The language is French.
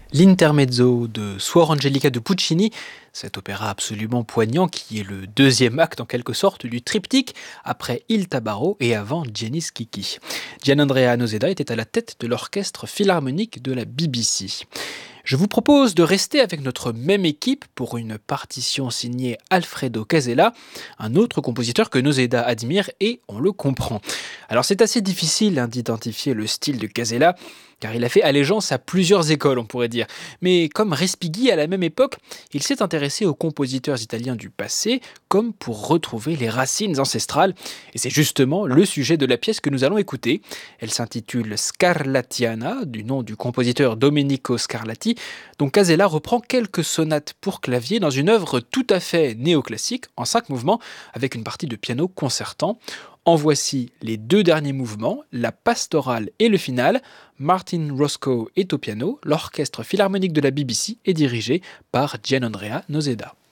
L'intermezzo de Suor Angelica de Puccini, cet opéra absolument poignant qui est le deuxième acte en quelque sorte du triptyque après Il Tabarro et avant Gianni Schicchi. Gianandrea Noseda était à la tête de l'orchestre philharmonique de la BBC. Je vous propose de rester avec notre même équipe pour une partition signée Alfredo Casella, un autre compositeur que Noseda admire et on le comprend. Alors c'est assez difficile d'identifier le style de Casella, car il a fait allégeance à plusieurs écoles, on pourrait dire. Mais comme Respighi à la même époque, il s'est intéressé aux compositeurs italiens du passé, comme pour retrouver les racines ancestrales. Et c'est justement le sujet de la pièce que nous allons écouter. Elle s'intitule Scarlattiana, du nom du compositeur Domenico Scarlatti, dont Casella reprend quelques sonates pour clavier dans une œuvre tout à fait néoclassique, en 5 mouvements, avec une partie de piano concertant. En voici les 2 derniers mouvements, la pastorale et le final. Martin Roscoe est au piano, l'orchestre philharmonique de la BBC est dirigé par Gianandrea Noseda.